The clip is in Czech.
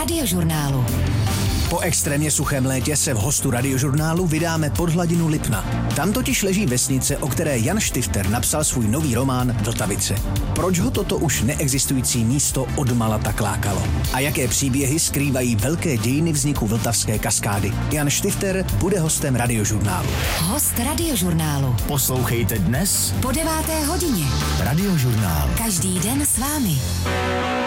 Radiožurnálu. Po extrémně suchém létě se v hostu Radiožurnálu vydáme pod hladinu Lipna. Tam totiž leží vesnice, o které Jan Štifter napsal svůj nový román Vltavice. Proč ho toto už neexistující místo odmala tak lákalo? A jaké příběhy skrývají velké dějiny vzniku Vltavské kaskády? Jan Štifter bude hostem Radiožurnálu. Host Radiožurnálu. Poslouchejte dnes Po 9. hodině. Radiožurnál. Každý den s vámi.